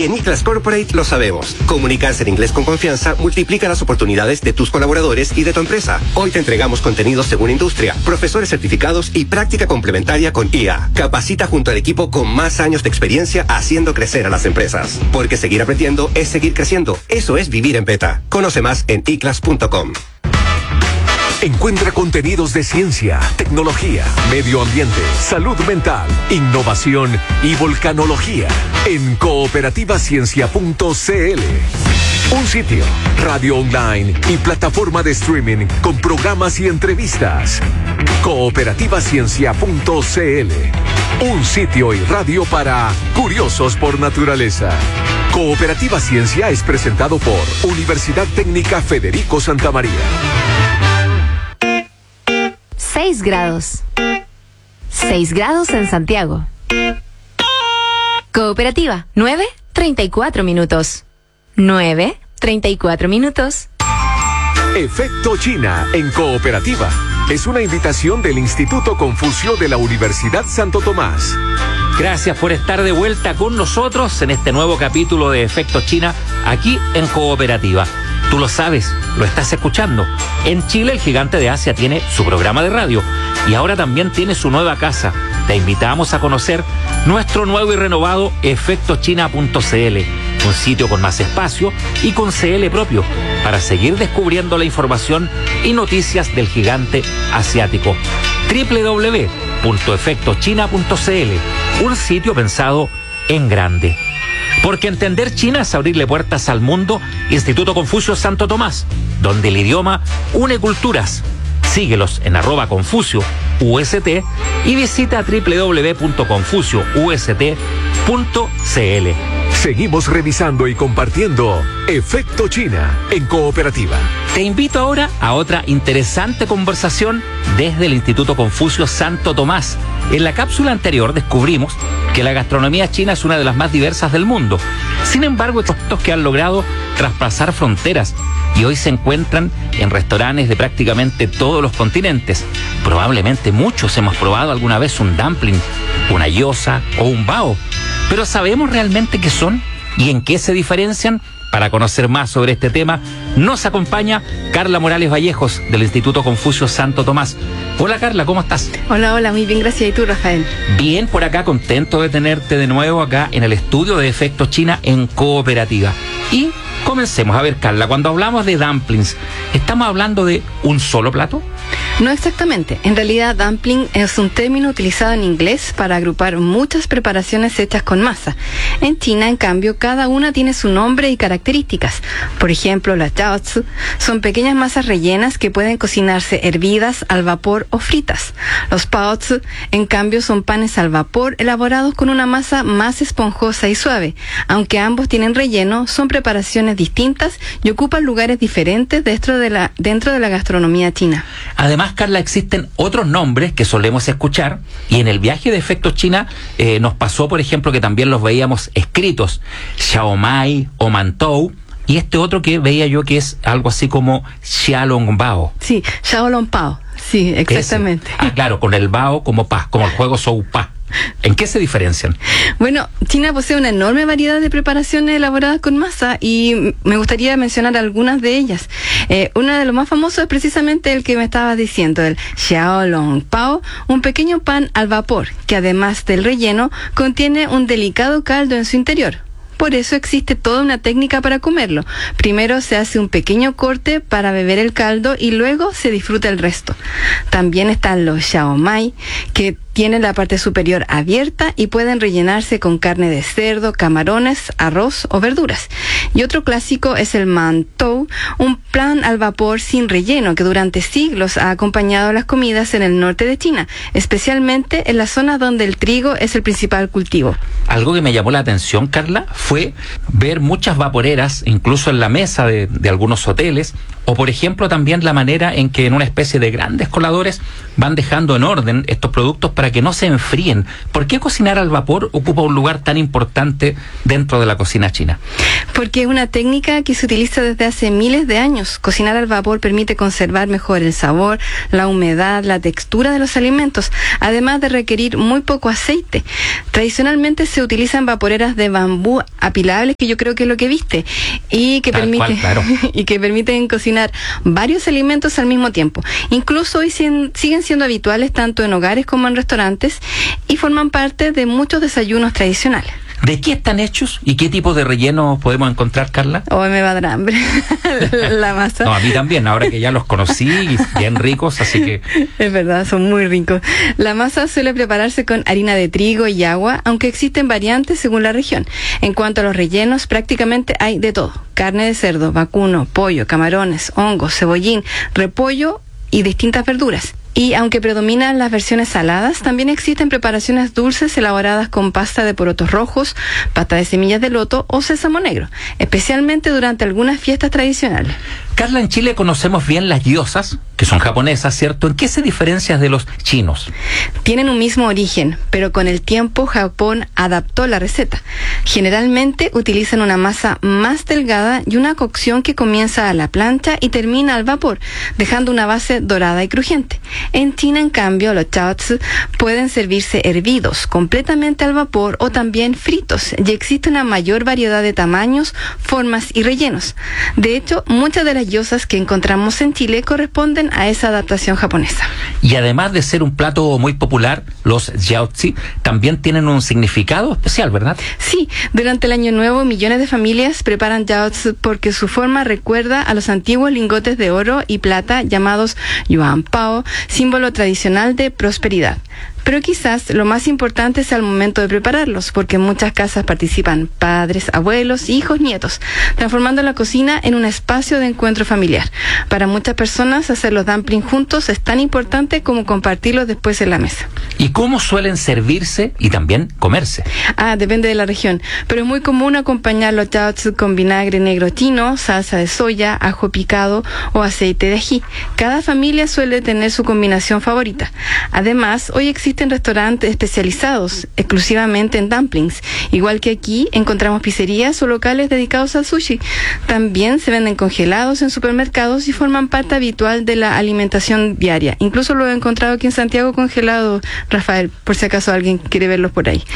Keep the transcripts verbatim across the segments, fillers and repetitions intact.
en iClass Corporate lo sabemos. Comunicarse en inglés con confianza multiplica las oportunidades de tus colaboradores y de tu empresa. Hoy te entregamos contenidos según industria, profesores certificados y práctica complementaria con I A. Capacita junto al equipo con más años de experiencia haciendo crecer a las empresas. Porque seguir aprendiendo es seguir creciendo. Eso es vivir en beta. Conoce más en i class punto com. Encuentra contenidos de ciencia, tecnología, medio ambiente, salud mental, innovación y volcanología en cooperativa ciencia punto c l. Un sitio, radio online y plataforma de streaming con programas y entrevistas. cooperativa ciencia punto c l. Un sitio y radio para curiosos por naturaleza. Cooperativa Ciencia es presentado por Universidad Técnica Federico Santa María. seis grados. seis grados en Santiago. Cooperativa, nueve, treinta y cuatro minutos. nueve, treinta y cuatro minutos. Efecto China en Cooperativa. Es una invitación del Instituto Confucio de la Universidad Santo Tomás. Gracias por estar de vuelta con nosotros en este nuevo capítulo de Efecto China aquí en Cooperativa. Tú lo sabes, lo estás escuchando. En Chile, el gigante de Asia tiene su programa de radio y ahora también tiene su nueva casa. Te invitamos a conocer nuestro nuevo y renovado efecto china punto c l, un sitio con más espacio y con C L propio para seguir descubriendo la información y noticias del gigante asiático. doble u doble u doble u punto efecto china punto c l, un sitio pensado en grande. Porque entender China es abrirle puertas al mundo. Instituto Confucio Santo Tomás, donde el idioma une culturas. Síguelos en arroba Confucio U S T y visita doble u doble u doble u punto confucio u s t punto c l. Seguimos revisando y compartiendo Efecto China en Cooperativa. Te invito ahora a otra interesante conversación desde el Instituto Confucio Santo Tomás. En la cápsula anterior descubrimos que la gastronomía china es una de las más diversas del mundo. Sin embargo, estos que han logrado traspasar fronteras y hoy se encuentran en restaurantes de prácticamente todos los continentes. Probablemente muchos hemos probado alguna vez un dumpling, una gyoza o un bao. Pero ¿sabemos realmente qué son y en qué se diferencian? Para conocer más sobre este tema, nos acompaña Carla Morales Vallejos, del Instituto Confucio Santo Tomás. Hola Carla, ¿cómo estás? Hola, hola, muy bien, gracias. ¿Y tú, Rafael? Bien, por acá, contento de tenerte de nuevo acá en el estudio de Efecto China en Cooperativa. Y comencemos. A ver, Carla, cuando hablamos de dumplings, ¿estamos hablando de un solo plato? No exactamente. En realidad, dumpling es un término utilizado en inglés para agrupar muchas preparaciones hechas con masa. En China, en cambio, cada una tiene su nombre y características. Por ejemplo, las jiaozi son pequeñas masas rellenas que pueden cocinarse hervidas, al vapor o fritas. Los baozi, en cambio, son panes al vapor elaborados con una masa más esponjosa y suave. Aunque ambos tienen relleno, son preparaciones distintas y ocupan lugares diferentes dentro de la, dentro de la gastronomía china. Además, Carla, existen otros nombres que solemos escuchar y en el viaje de Efecto China eh, nos pasó, por ejemplo, que también los veíamos escritos, xiaomai o mantou, y este otro que veía yo que es algo así como xiaolongbao. Sí, xiaolongbao, sí, exactamente. Ese. Ah, claro, con el bao como pa, como el juego Sou Pa. ¿En qué se diferencian? Bueno, China posee una enorme variedad de preparaciones elaboradas con masa y me gustaría mencionar algunas de ellas. Eh, una de los más famosos es precisamente el que me estabas diciendo, el xiaolongbao, un pequeño pan al vapor que además del relleno contiene un delicado caldo en su interior. Por eso existe toda una técnica para comerlo. Primero se hace un pequeño corte para beber el caldo y luego se disfruta el resto. También están los xiaomai, que tienen la parte superior abierta y pueden rellenarse con carne de cerdo, camarones, arroz o verduras. Y otro clásico es el mantou, un pan al vapor sin relleno que durante siglos ha acompañado las comidas en el norte de China, especialmente en la zona donde el trigo es el principal cultivo. Algo que me llamó la atención, Carla, fue ver muchas vaporeras, incluso en la mesa de, de algunos hoteles, o por ejemplo también la manera en que en una especie de grandes coladores van dejando en orden estos productos para que no se enfríen. ¿Por qué cocinar al vapor ocupa un lugar tan importante dentro de la cocina china? Porque es una técnica que se utiliza desde hace miles de años. Cocinar al vapor permite conservar mejor el sabor, la humedad, la textura de los alimentos, además de requerir muy poco aceite. Tradicionalmente se utilizan vaporeras de bambú apilables, que yo creo que es lo que viste, y que, permite, cual, claro. y que permiten cocinar varios alimentos al mismo tiempo. Incluso hoy siguen siendo habituales tanto en hogares como en restaurantes y forman parte de muchos desayunos tradicionales. ¿De qué están hechos y qué tipo de relleno podemos encontrar, Carla? Hoy me va a dar hambre la masa. No, a mí también, ahora que ya los conocí, bien ricos, así que... Es verdad, son muy ricos. La masa suele prepararse con harina de trigo y agua, aunque existen variantes según la región. En cuanto a los rellenos, prácticamente hay de todo. Carne de cerdo, vacuno, pollo, camarones, hongos, cebollín, repollo y distintas verduras. Y aunque predominan las versiones saladas, también existen preparaciones dulces elaboradas con pasta de porotos rojos, pasta de semillas de loto o sésamo negro, especialmente durante algunas fiestas tradicionales. Carla, en Chile conocemos bien las gyozas, que son japonesas, ¿cierto? ¿En qué se diferencian de los chinos? Tienen un mismo origen, pero con el tiempo Japón adaptó la receta. Generalmente utilizan una masa más delgada y una cocción que comienza a la plancha y termina al vapor, dejando una base dorada y crujiente. En China, en cambio, los chaozi pueden servirse hervidos, completamente al vapor o también fritos, y existe una mayor variedad de tamaños, formas y rellenos. De hecho, muchas de las gyozas que encontramos en Chile corresponden a esa adaptación japonesa. Y además de ser un plato muy popular, los jiaozi también tienen un significado especial, ¿verdad? Sí, durante el Año Nuevo millones de familias preparan jiaozi porque su forma recuerda a los antiguos lingotes de oro y plata llamados yuanpao, símbolo tradicional de prosperidad. Pero quizás lo más importante es al momento de prepararlos, porque en muchas casas participan padres, abuelos, hijos, nietos, transformando la cocina en un espacio de encuentro familiar. Para muchas personas, hacer los dumplings juntos es tan importante como compartirlos después en la mesa. ¿Y cómo suelen servirse y también comerse? Ah, depende de la región, pero es muy común acompañar los jiaozi con vinagre negro chino, salsa de soya, ajo picado o aceite de ají. Cada familia suele tener su combinación favorita. Además, hoy existe en restaurantes especializados exclusivamente en dumplings. Igual que aquí encontramos pizzerías o locales dedicados al sushi. También se venden congelados en supermercados y forman parte habitual de la alimentación diaria. Incluso lo he encontrado aquí en Santiago congelado, Rafael, por si acaso alguien quiere verlos por ahí.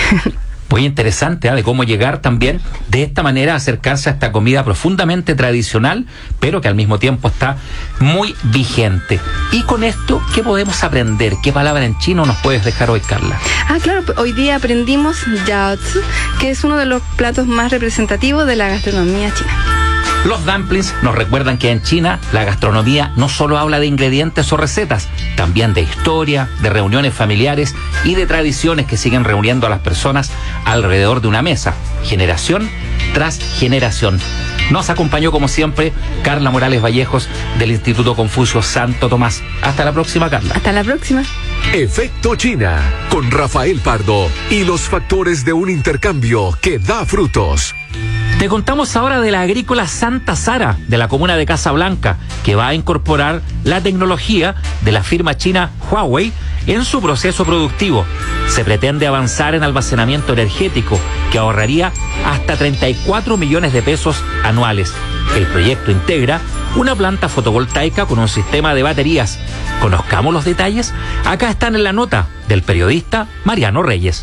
Muy interesante, ¿eh? De cómo llegar también de esta manera a acercarse a esta comida profundamente tradicional, pero que al mismo tiempo está muy vigente. Y con esto, ¿qué podemos aprender? ¿Qué palabra en chino nos puedes dejar hoy, Carla? Ah, claro, hoy día aprendimos jiaozi, que es uno de los platos más representativos de la gastronomía china. Los dumplings nos recuerdan que en China la gastronomía no solo habla de ingredientes o recetas, también de historia, de reuniones familiares y de tradiciones que siguen reuniendo a las personas alrededor de una mesa, generación tras generación. Nos acompañó como siempre Carla Morales Vallejos del Instituto Confucio Santo Tomás. Hasta la próxima, Carla. Hasta la próxima. Efecto China con Rafael Pardo y los factores de un intercambio que da frutos. Te contamos ahora de la agrícola Santa Sara, de la comuna de Casablanca, que va a incorporar la tecnología de la firma china Huawei en su proceso productivo. Se pretende avanzar en almacenamiento energético, que ahorraría hasta treinta y cuatro millones de pesos anuales. El proyecto integra una planta fotovoltaica con un sistema de baterías. ¿Conozcamos los detalles? Acá están en la nota del periodista Mariano Reyes.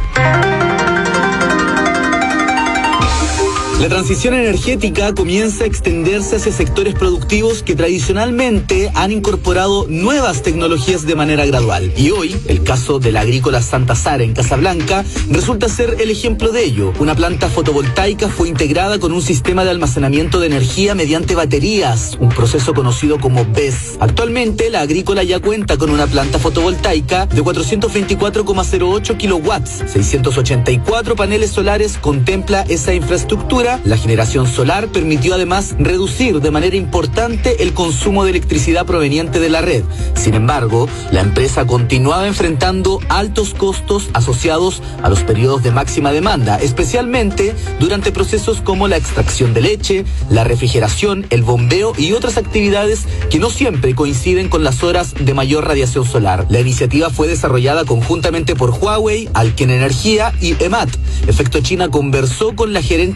La transición energética comienza a extenderse hacia sectores productivos que tradicionalmente han incorporado nuevas tecnologías de manera gradual. Y hoy, el caso de la agrícola Santa Sara en Casablanca resulta ser el ejemplo de ello. Una planta fotovoltaica fue integrada con un sistema de almacenamiento de energía mediante baterías, un proceso conocido como B E S. Actualmente, la agrícola ya cuenta con una planta fotovoltaica de cuatrocientos veinticuatro coma cero ocho kilowatts, seiscientos ochenta y cuatro paneles solares contempla esa infraestructura. La generación solar permitió además reducir de manera importante el consumo de electricidad proveniente de la red. Sin embargo, la empresa continuaba enfrentando altos costos asociados a los periodos de máxima demanda, especialmente durante procesos como la extracción de leche, la refrigeración, el bombeo y otras actividades que no siempre coinciden con las horas de mayor radiación solar. La iniciativa fue desarrollada conjuntamente por Huawei, Alken Energía y E M A T. Efecto China conversó con la gerenta de comunicación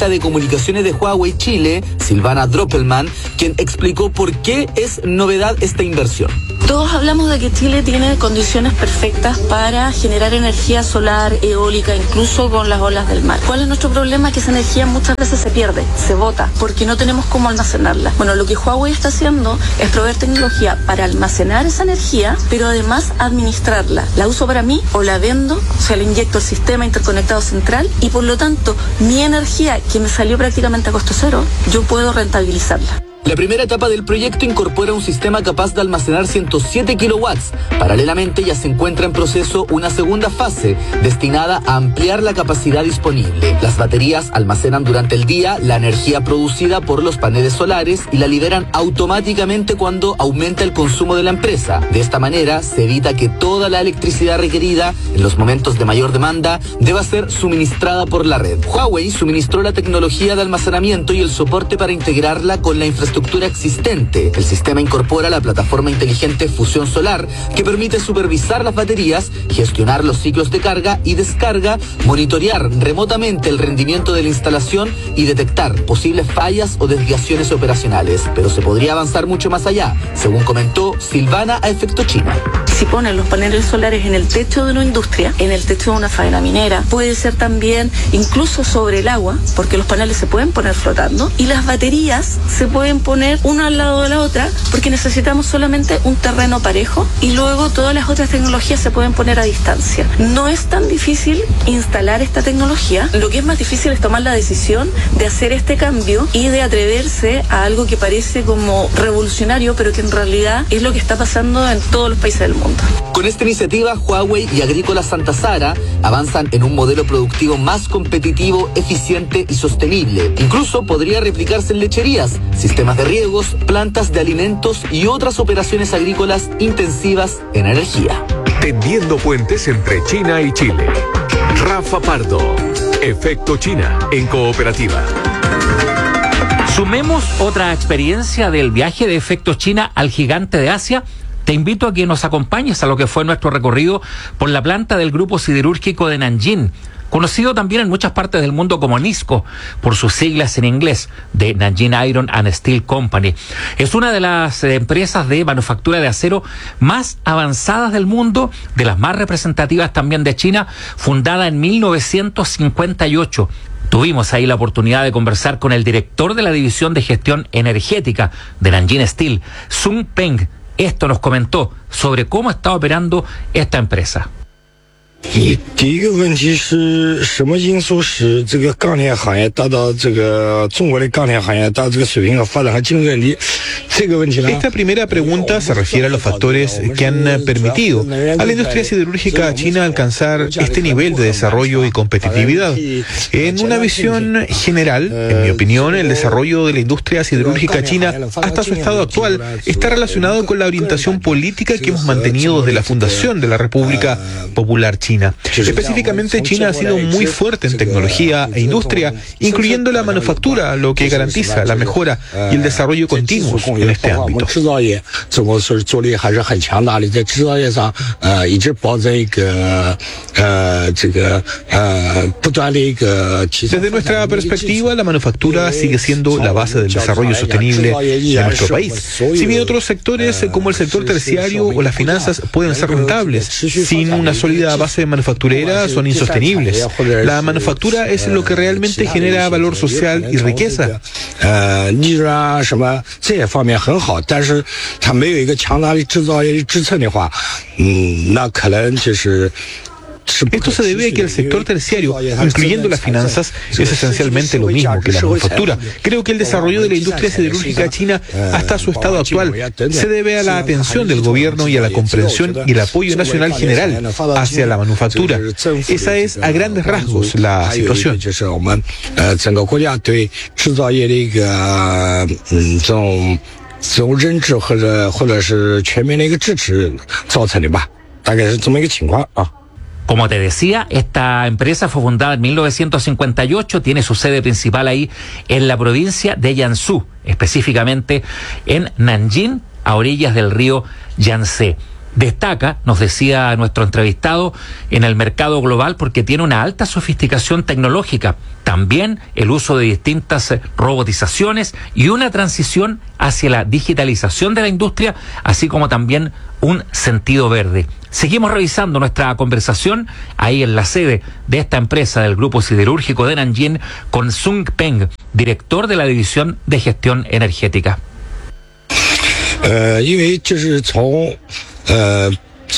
comunicaciones de Huawei Chile, Silvana Droppelman, quien explicó por qué es novedad esta inversión. Todos hablamos de que Chile tiene condiciones perfectas para generar energía solar, eólica, incluso con las olas del mar. ¿Cuál es nuestro problema? Que esa energía muchas veces se pierde, se bota, porque no tenemos cómo almacenarla. Bueno, lo que Huawei está haciendo es proveer tecnología para almacenar esa energía, pero además administrarla. La uso para mí o la vendo, o sea, la inyecto al sistema interconectado central y por lo tanto mi energía, que me salió prácticamente a costo cero, yo puedo rentabilizarla. La primera etapa del proyecto incorpora un sistema capaz de almacenar ciento siete kilowatts. Paralelamente ya se encuentra en proceso una segunda fase destinada a ampliar la capacidad disponible. Las baterías almacenan durante el día la energía producida por los paneles solares y la liberan automáticamente cuando aumenta el consumo de la empresa. De esta manera se evita que toda la electricidad requerida en los momentos de mayor demanda deba ser suministrada por la red. Huawei suministró la tecnología de almacenamiento y el soporte para integrarla con la infraestructura existente. El sistema incorpora la plataforma inteligente Fusión Solar, que permite supervisar las baterías, gestionar los ciclos de carga y descarga, monitorear remotamente el rendimiento de la instalación y detectar posibles fallas o desviaciones operacionales. Pero se podría avanzar mucho más allá, según comentó Silvana a Efecto China. Si ponen los paneles solares en el techo de una industria, en el techo de una faena minera, puede ser también incluso sobre el agua, porque los paneles se pueden poner flotando y las baterías se pueden poner una al lado de la otra, porque necesitamos solamente un terreno parejo y luego todas las otras tecnologías se pueden poner a distancia. No es tan difícil instalar esta tecnología, lo que es más difícil es tomar la decisión de hacer este cambio y de atreverse a algo que parece como revolucionario, pero que en realidad es lo que está pasando en todos los países del mundo. Con esta iniciativa, Huawei y Agrícola Santa Sara avanzan en un modelo productivo más competitivo, eficiente y sostenible. Incluso podría replicarse en lecherías, sistemas de riegos, plantas de alimentos y otras operaciones agrícolas intensivas en energía. Tendiendo puentes entre China y Chile. Rafa Pardo, Efecto China en Cooperativa. Sumemos otra experiencia del viaje de Efecto China al gigante de Asia. Te invito a que nos acompañes a lo que fue nuestro recorrido por la planta del grupo siderúrgico de Nanjing, conocido también en muchas partes del mundo como NISCO, por sus siglas en inglés, de Nanjing Iron and Steel Company. Es una de las empresas de manufactura de acero más avanzadas del mundo, de las más representativas también de China, fundada en mil novecientos cincuenta y ocho. Tuvimos ahí la oportunidad de conversar con el director de la División de Gestión Energética de Nanjing Steel, Sung Peng. Esto nos comentó sobre cómo está operando esta empresa. 第一个问题是什么因素使这个钢铁行业达到这个中国的钢铁行业达到这个水平和发展和竞争力？这个问题呢？ Esta primera pregunta se refiere a los factores que han permitido a la industria siderúrgica china alcanzar este nivel de desarrollo y competitividad. En una visión general, en mi opinión, el desarrollo de la industria siderúrgica china hasta su estado actual está relacionado con la orientación política que hemos mantenido desde la fundación de la República Popular China. Específicamente, China ha sido muy fuerte en tecnología e industria, incluyendo la manufactura, lo que garantiza la mejora y el desarrollo continuo en este ámbito. Desde nuestra perspectiva, la manufactura sigue siendo la base del desarrollo sostenible de nuestro país. Si bien otros sectores, como el sector terciario o las finanzas, pueden ser rentables, sin una sólida base manufacturera son insostenibles. La manufactura es lo que realmente genera valor social y riqueza. Esto se debe a que el sector terciario, incluyendo las finanzas, es esencialmente lo mismo que la manufactura. Creo que el desarrollo de la industria siderúrgica china hasta su estado actual se debe a la atención del gobierno y a la comprensión y el apoyo nacional general hacia la manufactura. Esa es a grandes rasgos la situación. Como te decía, esta empresa fue fundada en mil novecientos cincuenta y ocho, tiene su sede principal ahí en la provincia de Jiangsu, específicamente en Nanjing, a orillas del río Yangtze. Destaca, nos decía nuestro entrevistado, en el mercado global porque tiene una alta sofisticación tecnológica, también el uso de distintas robotizaciones y una transición hacia la digitalización de la industria, así como también un sentido verde. Seguimos revisando nuestra conversación ahí en la sede de esta empresa del Grupo Siderúrgico de Nanjing con Sung Peng, director de la División de Gestión Energética. Uh, 因为这是从呃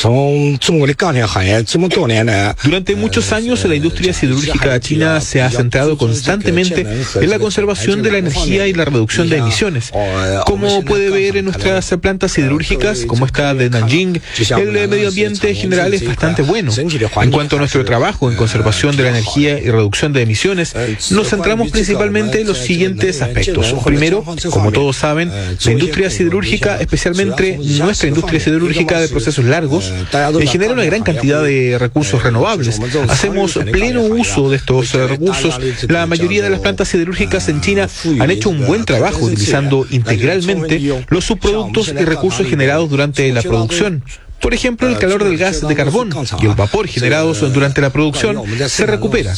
Durante muchos años, la industria siderúrgica china se ha centrado constantemente en la conservación de la energía y la reducción de emisiones. Como puede ver en nuestras plantas siderúrgicas, como esta de Nanjing, el medio ambiente en general es bastante bueno. En cuanto a nuestro trabajo en conservación de la energía y reducción de emisiones, nos centramos principalmente en los siguientes aspectos. Primero, como todos saben, la industria siderúrgica, especialmente nuestra industria siderúrgica de procesos largos, genera una gran cantidad de recursos renovables. Hacemos pleno uso de estos recursos. La mayoría de las plantas siderúrgicas en China han hecho un buen trabajo utilizando integralmente los subproductos y recursos generados durante la producción. Por ejemplo, el calor del gas de carbón y el vapor generados durante la producción se recupera.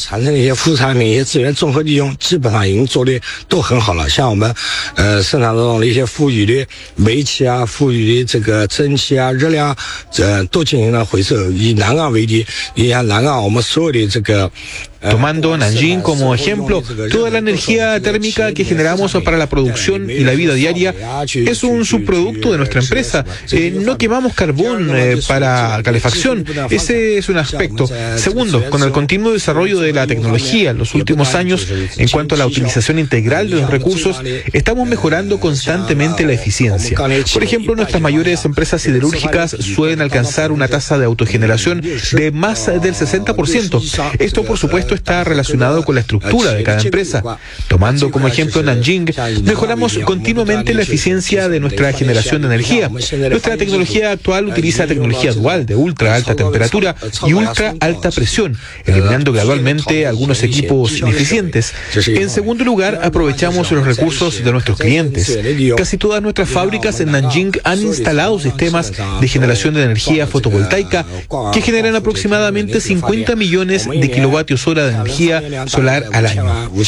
Tomando Nanjing como ejemplo, toda la energía térmica que generamos para la producción y la vida diaria es un subproducto de nuestra empresa. Eh, no quemamos carbón eh, para calefacción. Ese es un aspecto. Segundo, con el continuo desarrollo de la tecnología en los últimos años, en cuanto a la utilización integral de los recursos, estamos mejorando constantemente la eficiencia. Por ejemplo, nuestras mayores empresas siderúrgicas suelen alcanzar una tasa de autogeneración de más del sesenta por ciento. Esto, por supuesto, está relacionado con la estructura de cada empresa. Tomando como ejemplo Nanjing, mejoramos continuamente la eficiencia de nuestra generación de energía. Nuestra tecnología actual utiliza tecnología dual de ultra alta temperatura y ultra alta presión, eliminando gradualmente algunos equipos ineficientes. En segundo lugar, aprovechamos los recursos de nuestros clientes. Casi todas nuestras fábricas en Nanjing han instalado sistemas de generación de energía fotovoltaica que generan aproximadamente cincuenta millones de kilovatios hora de energía solar al año.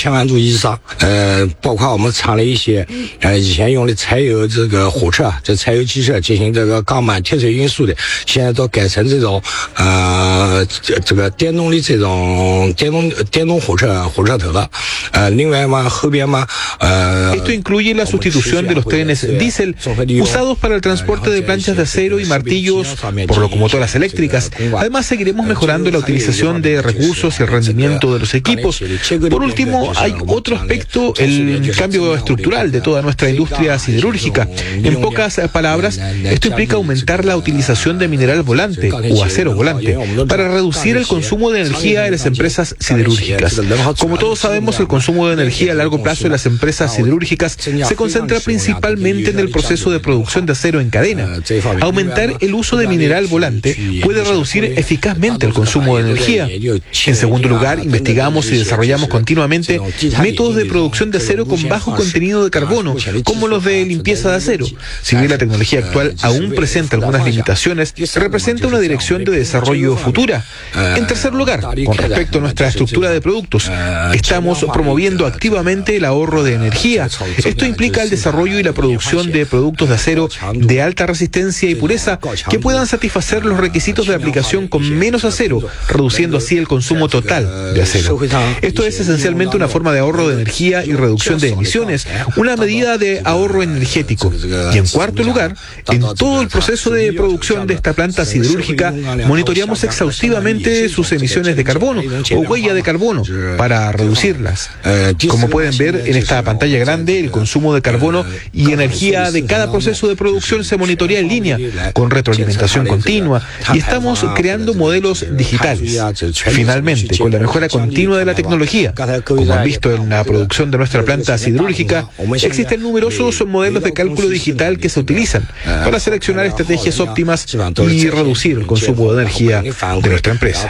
Esto incluye la sustitución de los trenes diésel usados para el transporte de planchas de acero y martillos por locomotoras eléctricas. Además, seguiremos mejorando la utilización de recursos y el rendimiento de los equipos. Por último, hay otro aspecto, el cambio estructural de toda nuestra industria siderúrgica. En pocas palabras, esto implica aumentar la utilización de mineral volante o acero volante para reducir el consumo de energía de las empresas siderúrgicas. Como todos sabemos, el consumo de energía a largo plazo de las empresas siderúrgicas se concentra principalmente en el proceso de producción de acero en cadena. Aumentar el uso de mineral volante puede reducir eficazmente el consumo de energía. En segundo lugar, investigamos y desarrollamos continuamente métodos de producción de acero con bajo contenido de carbono, como los de limpieza de acero. Si bien la tecnología actual aún presenta algunas limitaciones, representa una dirección de desarrollo futura. En tercer lugar, con respecto a nuestra estructura de productos, estamos promoviendo activamente el ahorro de energía. Esto implica el desarrollo y la producción de productos de acero de alta resistencia y pureza que puedan satisfacer los requisitos de aplicación con menos acero, reduciendo así el consumo total de acero. Esto es esencialmente una forma de ahorro de energía y reducción de emisiones, una medida de ahorro energético. Y en cuarto lugar, en todo el proceso de producción de esta planta siderúrgica, monitoreamos exhaustivamente sus emisiones de carbono o huella de carbono para reducirlas. Como pueden ver en esta pantalla grande, el consumo de carbono y energía de cada proceso de producción se monitorea en línea, con retroalimentación continua, y estamos creando modelos digitales. Finalmente, con la mejora continua de la tecnología, como han visto en la producción de nuestra planta siderúrgica, existen numerosos modelos de cálculo digital que se utilizan para seleccionar estrategias óptimas y reducir el consumo de energía de nuestra empresa.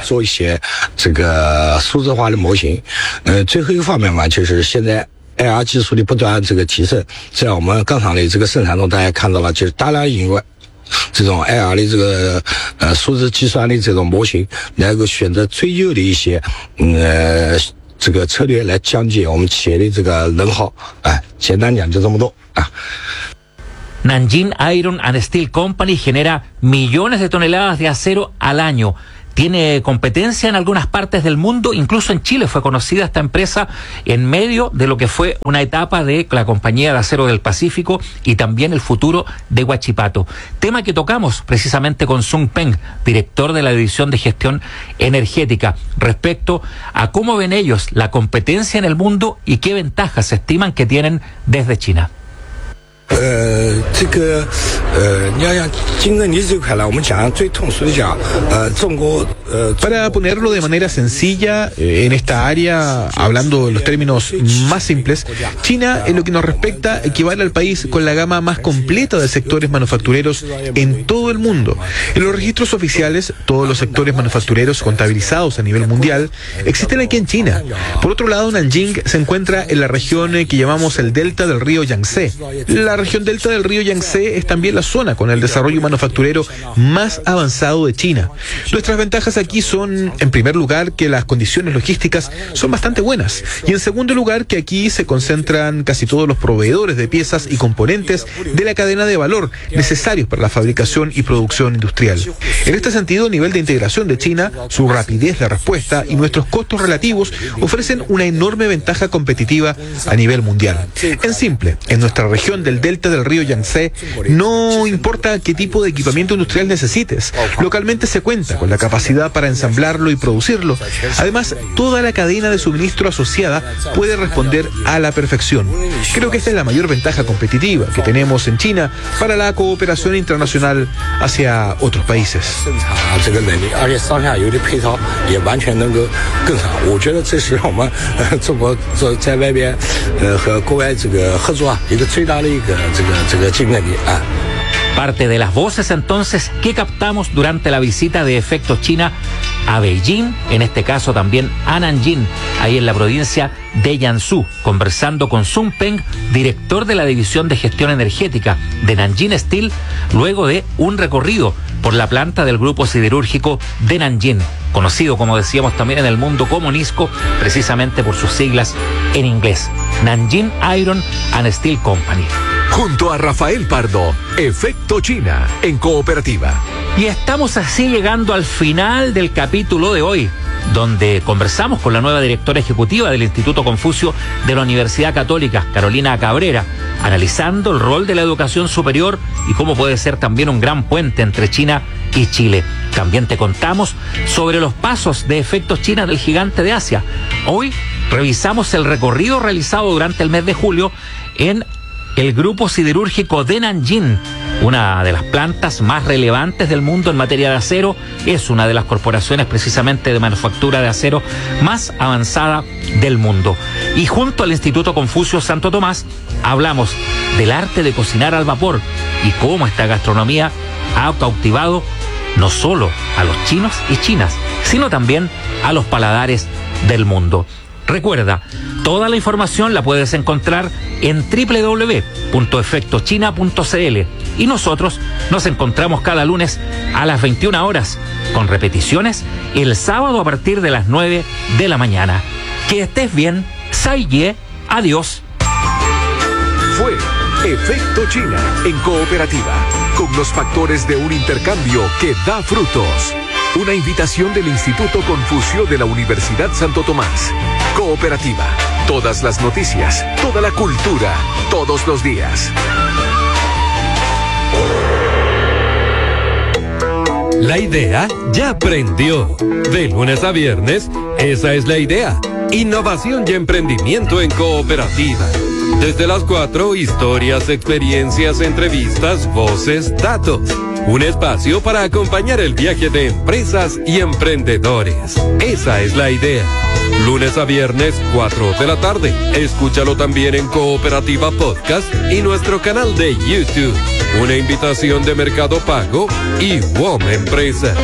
A R 技术的不断这个提升，在我们钢厂的这个生产中，大家看到了，就是大量因为这种 A R 的这个呃数字计算的这种模型，能够选择最优的一些呃这个策略来降低我们企业的这个能耗。哎，简单讲就这么多啊。 Nanjing Iron and Steel Company genera millones de toneladas de acero al año. Tiene competencia en algunas partes del mundo, incluso en Chile fue conocida esta empresa en medio de lo que fue una etapa de la Compañía de Acero del Pacífico y también el futuro de Huachipato. Tema que tocamos precisamente con Sung Peng, director de la División de Gestión Energética, respecto a cómo ven ellos la competencia en el mundo y qué ventajas estiman que tienen desde China. 呃，这个呃，你要讲竞争力这块呢，我们讲最通俗的讲，呃，中国呃。 Para ponerlo de manera sencilla, eh, en esta área, hablando de los términos más simples, China, en lo que nos respecta, equivale al país con la gama más completa de sectores manufactureros en todo el mundo. En los registros oficiales, todos los sectores manufactureros contabilizados a nivel mundial existen aquí en China. Por otro lado, Nanjing se encuentra en la región eh, que llamamos el delta del río Yangtze. La región delta del río Yangtze es también la zona con el desarrollo manufacturero más avanzado de China. Nuestras ventajas aquí son, en primer lugar, que las condiciones logísticas son bastante buenas, y en segundo lugar, que aquí se concentran casi todos los proveedores de piezas y componentes de la cadena de valor necesarios para la fabricación y producción industrial. En este sentido, el nivel de integración de China, su rapidez de respuesta y nuestros costos relativos ofrecen una enorme ventaja competitiva a nivel mundial. En simple, en nuestra región del delta del río Yangtze, no importa qué tipo de equipamiento industrial necesites, localmente se cuenta con la capacidad para ensamblarlo y producirlo. Además, toda la cadena de suministro asociada puede responder a la perfección. Creo que esta es la mayor ventaja competitiva que tenemos en China para la cooperación internacional hacia otros países. Parte de las voces entonces que captamos durante la visita de Efecto China a Beijing, en este caso también a Nanjing, ahí en la provincia de Jiangsu, conversando con Sung Peng, director de la División de Gestión Energética de Nanjing Steel, luego de un recorrido por la planta del grupo siderúrgico de Nanjing, conocido, como decíamos, también en el mundo como NISCO, precisamente por sus siglas en inglés, Nanjing Iron and Steel Company. Junto a Rafael Pardo, Efecto China en Cooperativa. Y estamos así llegando al final del capítulo de hoy, donde conversamos con la nueva directora ejecutiva del Instituto Confucio de la Universidad Católica, Carolina Cabrera, analizando el rol de la educación superior y cómo puede ser también un gran puente entre China y Chile. También te contamos sobre los pasos de Efecto China del gigante de Asia. Hoy revisamos el recorrido realizado durante el mes de julio en el grupo siderúrgico de Nanjing, una de las plantas más relevantes del mundo en materia de acero, es una de las corporaciones precisamente de manufactura de acero más avanzada del mundo. Y junto al Instituto Confucio Santo Tomás hablamos del arte de cocinar al vapor y cómo esta gastronomía ha cautivado no solo a los chinos y chinas, sino también a los paladares del mundo. Recuerda, toda la información la puedes encontrar en doble u doble u doble u punto efecto china punto c l y nosotros nos encontramos cada lunes a las veintiuna horas, con repeticiones el sábado a partir de las nueve de la mañana. Que estés bien, Sai Ye, adiós. Fue Efecto China en Cooperativa, con los factores de un intercambio que da frutos. Una invitación del Instituto Confucio de la Universidad Santo Tomás. Cooperativa. Todas las noticias, toda la cultura, todos los días. La idea ya prendió. De lunes a viernes, esa es la idea. Innovación y emprendimiento en Cooperativa. Desde las cuatro, historias, experiencias, entrevistas, voces, datos. Un espacio para acompañar el viaje de empresas y emprendedores. Esa es la idea. Lunes a viernes, cuatro de la tarde. Escúchalo también en Cooperativa Podcast y nuestro canal de YouTube. Una invitación de Mercado Pago y W O M Empresas.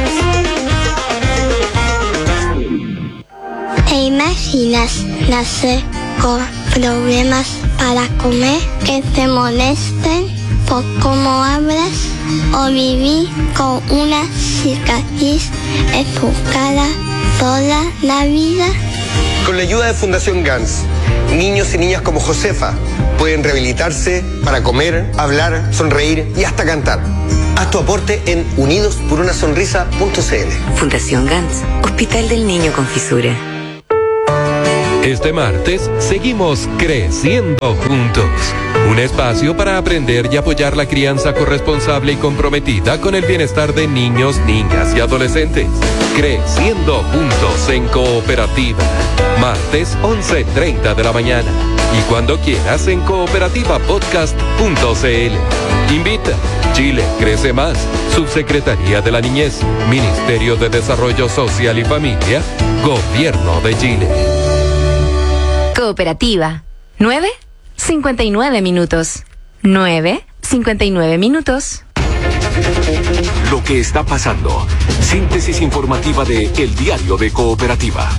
¿Te imaginas nacer con problemas para comer, que te molesten por cómo hablas? o vivir con una cicatriz en tu cara toda la vida? Con la ayuda de Fundación Gans, niños y niñas como Josefa pueden rehabilitarse para comer, hablar, sonreír y hasta cantar. Haz tu aporte en unidos por una sonrisa punto c l. Fundación Gans, Hospital del Niño con Fisura. Este martes seguimos creciendo juntos. Un espacio para aprender y apoyar la crianza corresponsable y comprometida con el bienestar de niños, niñas y adolescentes. Creciendo juntos en Cooperativa. Martes once treinta de la mañana. Y cuando quieras en cooperativa podcast punto c l. Invita. Chile crece más. Subsecretaría de la Niñez. Ministerio de Desarrollo Social y Familia. Gobierno de Chile. Cooperativa. nueve cincuenta y nueve minutos. nueve cincuenta y nueve minutos. Lo que está pasando. Síntesis informativa de El Diario de Cooperativa.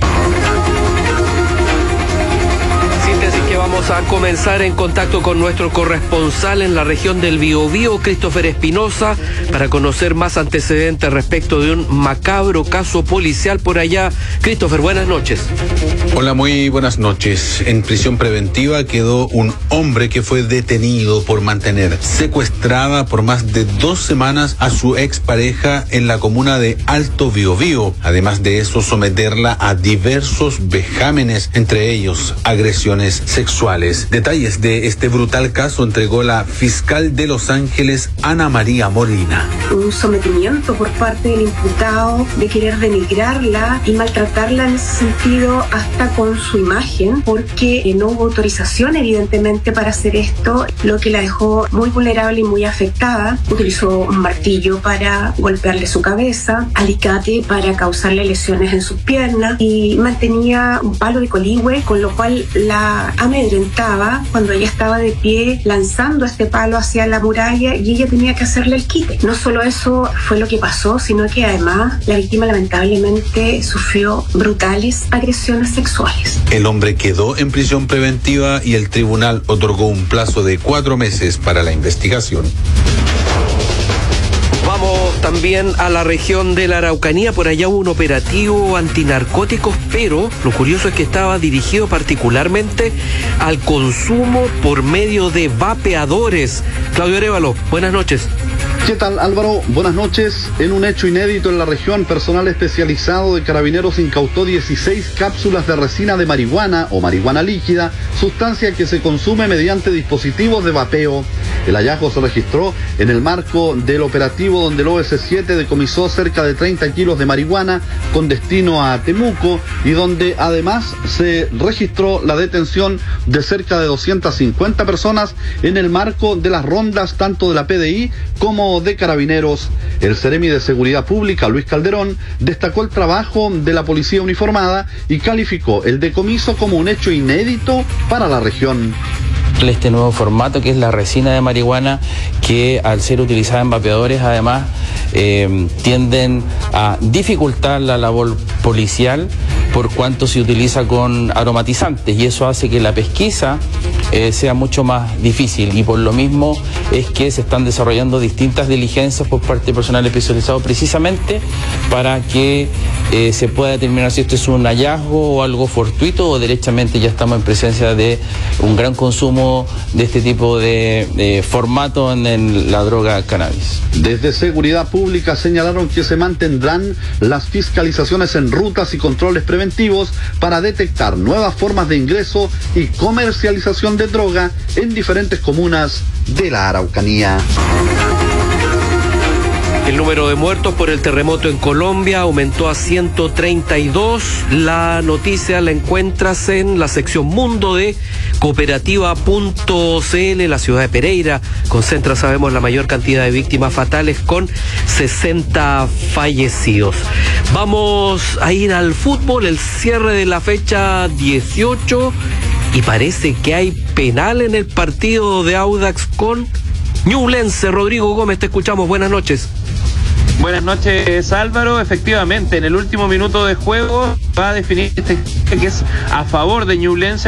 Síntesis que vamos a comenzar en contacto con nuestro corresponsal en la región del Biobío, Christopher Espinosa, para conocer más antecedentes respecto de un macabro caso policial por allá. Christopher, buenas noches. Hola, muy buenas noches. En prisión preventiva quedó un hombre que fue detenido por mantener secuestrada por más de dos semanas a su expareja en la comuna de Alto Biobío. Además de eso, someterla a diversos vejámenes, entre ellos agresiones sexuales. Detalles de este brutal caso entregó la fiscal de Los Ángeles, Ana María Molina. Un sometimiento por parte del imputado de querer denigrarla y maltratarla en ese sentido hasta con su imagen, porque no hubo autorización evidentemente para hacer esto, lo que la dejó muy vulnerable y muy afectada. Utilizó un martillo para golpearle su cabeza, alicate para causarle lesiones en sus piernas y mantenía un palo de coligüe, con lo cual la amedrentaba cuando ella estaba de pie lanzando este palo hacia la muralla y ella tenía que hacerle el quite. No solo eso fue lo que pasó, sino que además la víctima lamentablemente sufrió brutales agresiones sexuales. El hombre quedó en prisión preventiva y el tribunal otorgó un plazo de cuatro meses para la investigación. Vamos también a la región de la Araucanía. Por allá hubo un operativo antinarcóticos, pero lo curioso es que estaba dirigido particularmente al consumo por medio de vapeadores. Claudio Arévalo, buenas noches. ¿Qué tal, Álvaro? Buenas noches. En un hecho inédito en la región, personal especializado de Carabineros incautó dieciséis cápsulas de resina de marihuana o marihuana líquida, sustancia que se consume mediante dispositivos de vapeo. El hallazgo se registró en el marco del operativo donde el O S siete decomisó cerca de treinta kilos de marihuana con destino a Temuco y donde además se registró la detención de cerca de doscientas cincuenta personas en el marco de las rondas tanto de la P D I como de Carabineros. El Seremi de Seguridad Pública, Luis Calderón, destacó el trabajo de la policía uniformada y calificó el decomiso como un hecho inédito para la región. Este nuevo formato que es la resina de marihuana, que al ser utilizada en vapeadores además eh, tienden a dificultar la labor policial por cuanto se utiliza con aromatizantes y eso hace que la pesquisa eh, sea mucho más difícil y por lo mismo es que se están desarrollando distintas diligencias por parte de personal especializado precisamente para que eh, se pueda determinar si esto es un hallazgo o algo fortuito o derechamente ya estamos en presencia de un gran consumo de este tipo de, de formato en el, la droga cannabis. Desde Seguridad Pública señalaron que se mantendrán las fiscalizaciones en rutas y controles preventivos para detectar nuevas formas de ingreso y comercialización de droga en diferentes comunas de la Araucanía. El número de muertos por el terremoto en Colombia aumentó a ciento treinta y dos. La noticia la encuentras en la sección Mundo de cooperativa punto c l. La ciudad de Pereira concentra, sabemos, la mayor cantidad de víctimas fatales con sesenta fallecidos. Vamos a ir al fútbol, el cierre de la fecha dieciocho y parece que hay penal en el partido de Audax con Ñublense. Rodrigo Gómez, te escuchamos, buenas noches. Buenas noches, Álvaro. Efectivamente, en el último minuto de juego va a definir este que es a favor de Ñublense.